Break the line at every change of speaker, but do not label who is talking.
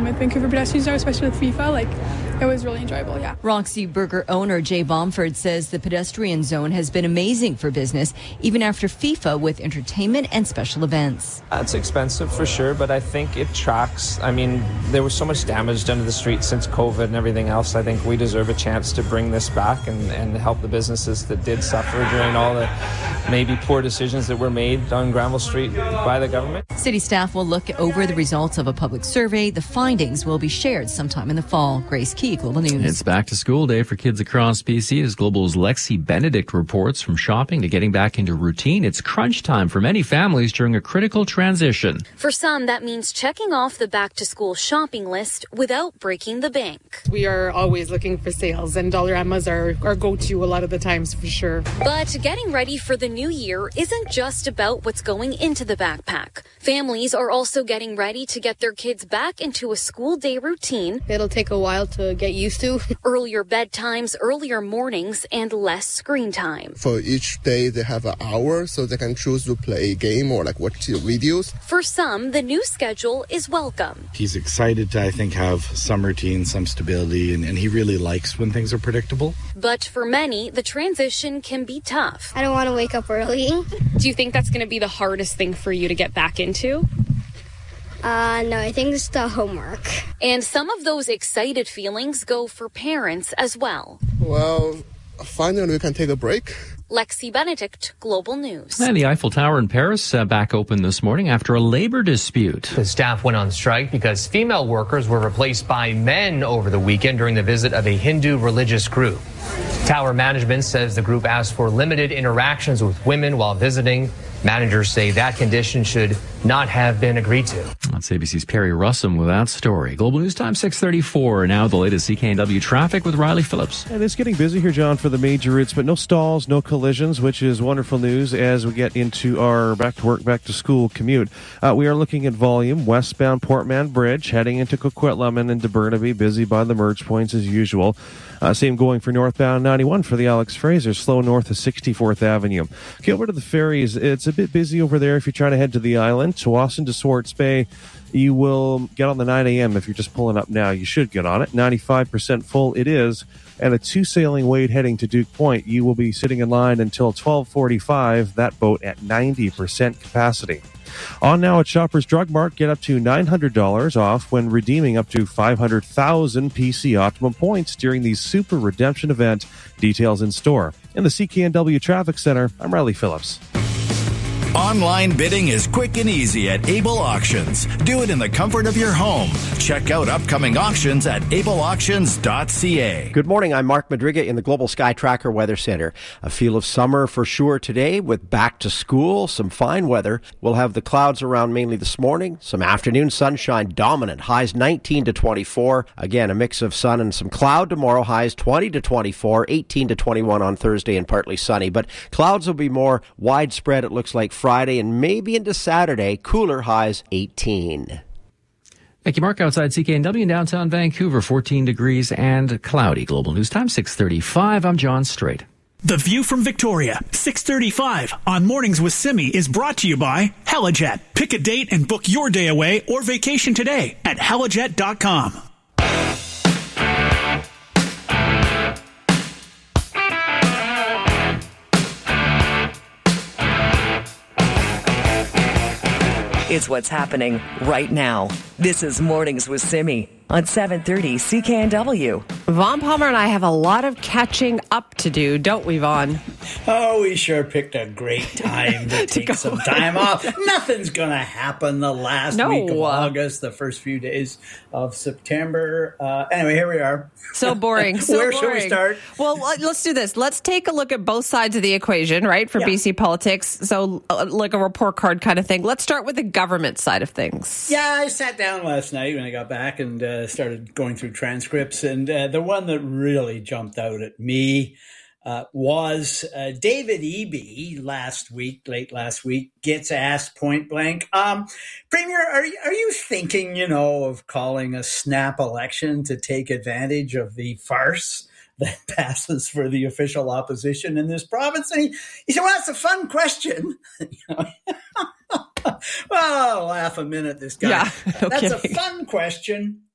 With Vancouver pedestrians now, especially with FIFA, it was really enjoyable, yeah.
Roxy Burger owner Jay Bomford says the pedestrian zone has been amazing for business, even after FIFA with entertainment and special events.
It's expensive for sure, but I think it tracks. I mean, there was so much damage done to the street since COVID and everything else. I think we deserve a chance to bring this back and help the businesses that did suffer during all the maybe poor decisions that were made on Granville Street by the government.
City staff will look over the results of a public survey. The findings will be shared sometime in the fall. Grace Key, Global News.
It's back to school day for kids across BC as Global's Lexi Benedict reports. From shopping to getting back into routine, it's crunch time for many families during a critical transition.
For some, that means checking off the back-to-school shopping list without breaking the bank.
We are always looking for sales, and Dollaramas are our go-to a lot of the times for sure.
But getting ready for the new year isn't just about what's going into the backpack. Families are also getting ready to get their kids back into a school day routine.
It'll take a while to get used to.
Earlier bedtimes, earlier mornings, and less screen time.
For each day, they have an hour, so they can choose to play a game or watch videos.
For some, the new schedule is welcome.
He's excited to, I think, have some routine, some stability, and he really likes when things are predictable.
But for many, the transition can be tough.
I don't want to wake up early.
Do you think that's going to be the hardest thing for you to get back into?
No, I think it's the homework.
And some of those excited feelings go for parents as well.
Well, finally we can take a break.
Lexi Benedict, Global News.
And the Eiffel Tower in Paris back open this morning after a labor dispute.
The staff went on strike because female workers were replaced by men over the weekend during the visit of a Hindu religious group. Tower management says the group asked for limited interactions with women while visiting. Managers say that condition should not have been agreed to.
That's ABC's Perry Russum with that story. Global News Time 6:34. Now the latest CKNW traffic with Riley Phillips.
And it's getting busy here, John, for the major routes, but no stalls, no collisions, which is wonderful news as we get into our back to work, back to school commute. We are looking at volume westbound Portman Bridge, heading into Coquitlam and into Burnaby, busy by the merge points as usual. Same going for northbound 91 for the Alex Fraser, slow north of 64th Avenue. Okay, over to the ferries, it's a bit busy over there if you're trying to head to the island. Tsawwassen to Swartz Bay, you will get on the 9 a.m. if you're just pulling up now. You should get on it. 95% full it is. And a two-sailing wait heading to Duke Point. You will be sitting in line until 12:45, that boat at 90% capacity. On now at Shoppers Drug Mart, get up to $900 off when redeeming up to 500,000 PC Optimum points during the Super Redemption event. Details in store. In the CKNW Traffic Center, I'm Riley Phillips.
Online bidding is quick and easy at Able Auctions. Do it in the comfort of your home. Check out upcoming auctions at ableauctions.ca.
Good morning. I'm Mark Madriga in the Global Sky Tracker Weather Center. A feel of summer for sure today with back to school, some fine weather. We'll have the clouds around mainly this morning. Some afternoon sunshine dominant. Highs 19 to 24. Again, a mix of sun and some cloud tomorrow. Highs 20 to 24, 18 to 21 on Thursday and partly sunny. But clouds will be more widespread, it looks like, Friday and maybe into Saturday. Cooler, highs 18.
Thank you, Mark. Outside CKNW in downtown Vancouver, 14 degrees and cloudy. Global News Time 6:35. I'm John Strait.
The View from Victoria, 6:35 on Mornings with Simi is brought to you by Helijet. Pick a date and book your day away or vacation today at helijet.com.
It's what's happening right now. This is Mornings with Simi on 730 CKNW.
Vaughn Palmer and I have a lot of catching up to do, don't we, Vaughn?
Oh, we sure picked a great time to take some time off. Nothing's going to happen the last week of August, the first few days of September. Anyway, here we are.
So boring.
Where should we start?
Well, let's do this. Let's take a look at both sides of the equation, right, for BC politics. So like a report card kind of thing. Let's start with the government side of things.
Yeah, I sat down last night when I got back and started going through transcripts. And the one that really jumped out at me was David Eby late last week gets asked point blank, Premier, are you thinking, of calling a snap election to take advantage of the farce that passes for the official opposition in this province? And he said, well, that's a fun question. Well, I'll laugh a minute, this guy.
Yeah,
That's a fun question.